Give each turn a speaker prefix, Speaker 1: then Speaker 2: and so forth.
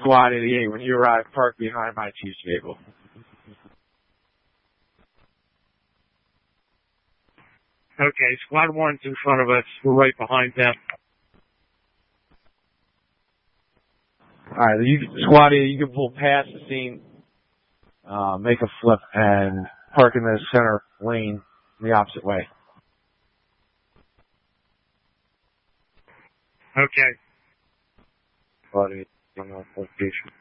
Speaker 1: Squad 88, when you arrive, park behind my chief's vehicle.
Speaker 2: Okay, Squad 1's in front of us. We're right behind them.
Speaker 1: Alright, Squad 88, you can pull past the scene, make a flip, and park in the center lane the opposite way.
Speaker 2: Okay.
Speaker 1: Squad 88, on location.